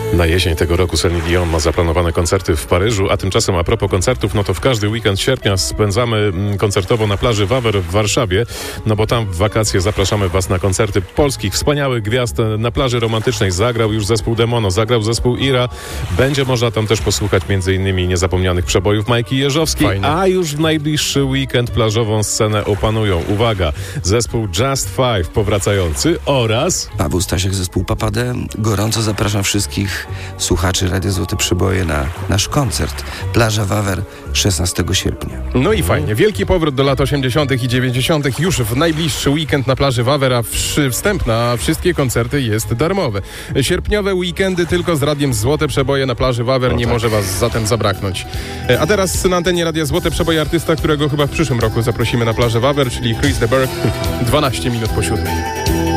Na jesień tego roku Celine Dion ma zaplanowane koncerty w Paryżu, a tymczasem a propos koncertów, no to w każdy weekend sierpnia spędzamy koncertowo na plaży Wawer w Warszawie, no bo tam w wakacje zapraszamy Was na koncerty polskich, wspaniałych gwiazd. Na plaży romantycznej zagrał już zespół Demono, zagrał zespół Ira. Będzie można tam też posłuchać m.in. niezapomnianych przebojów Majki Jeżowskiej, a już w najbliższy weekend plażową scenę opanują, uwaga, zespół Just Five powracający oraz... Paweł Stasiak, zespół Papadę. Gorąco zapraszam wszystkich słuchaczy Radia Złote Przeboje na nasz koncert. Plaża Wawer 16 sierpnia. No i fajnie. Wielki powrót do lat 80. i 90. już w najbliższy weekend na plaży Wawer, a wstęp na wszystkie koncerty jest darmowy. Sierpniowe weekendy tylko z Radiem Złote Przeboje na plaży Wawer, nie może Was zatem zabraknąć. A teraz na antenie Radia Złote Przeboje artysta, którego chyba w przyszłym roku zaprosimy na plażę Wawer, czyli Chris de Burgh, 12 minut po 7.